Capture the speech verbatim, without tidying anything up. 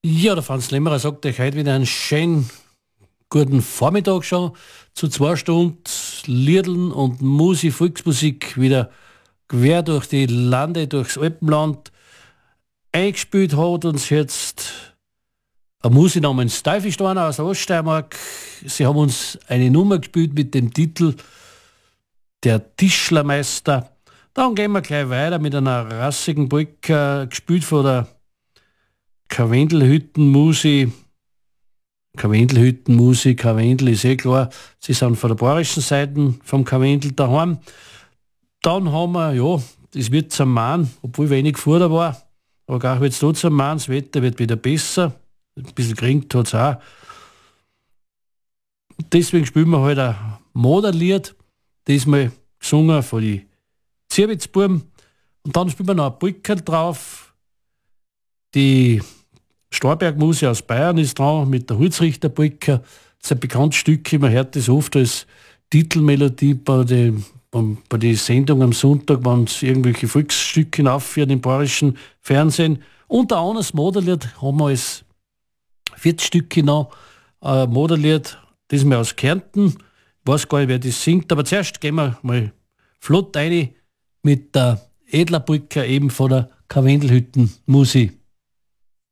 Ja, der Franz Lemmerer sagt euch heute wieder einen schönen guten Vormittag schon. Zu zwei Stunden Liedl und Musik, Volksmusik wieder quer durch die Lande, durchs Alpenland eingespielt hat uns jetzt eine Musik namens Teufelsteiner aus der Oststeiermark. Sie haben uns eine Nummer gespielt mit dem Titel Der Tischlermeister. Dann gehen wir gleich weiter mit einer rassigen Polka, gespielt von der Karwendelhüttenmusik. Karwendelhüttenmusik, Karwendel ist eh klar. Sie sind von der bayerischen Seite vom Karwendel daheim. Dann haben wir, ja, es wird zum Mahn, obwohl wenig Futter war. Aber gar wird es da zum Mahn, das Wetter wird wieder besser. Ein bisschen geringt hat es auch. Deswegen spielen wir halt ein Moderlied, diesmal gesungen von den Zierwitzbuben. Und dann spielen wir noch ein Polka drauf. Die Starbergmusik aus Bayern ist dran mit der Holzrichter-Polka. Das ist ein bekanntes Stück, man hört das oft als Titelmelodie bei den, bei den Sendungen am Sonntag, wenn es irgendwelche Volksstücke aufführen im bayerischen Fernsehen. Unter anderem das Moderlied haben wir als vierzig Stücke noch. Ein Moderlied, das wir aus Kärnten. Ich weiß gar nicht, wer das singt, aber zuerst gehen wir mal flott rein mit der Edler Polka eben von der Karwendelhüttenmusik.